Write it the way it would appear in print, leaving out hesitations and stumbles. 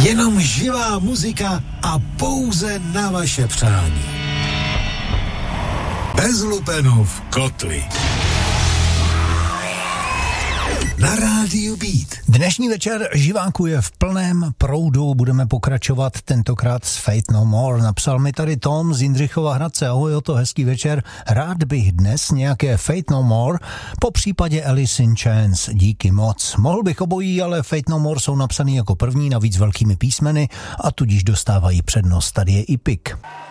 Jenom živá muzika a pouze na vaše přání. Bez lupenů v kotli. Na rádiu Beat. Dnešní večer živáku je v plném proudu, budeme pokračovat tentokrát s Faith No More. Napsal mi tady Tom z Jindřichova Hradce. Ahoj, o to hezký večer. Rád bych dnes nějaké Faith No More, po případě Alice in Chains. Díky moc. Mohl bych obojí, ale Faith No More jsou napsaný jako první, navíc velkými písmeny a tudíž dostávají přednost. Tady je i pik.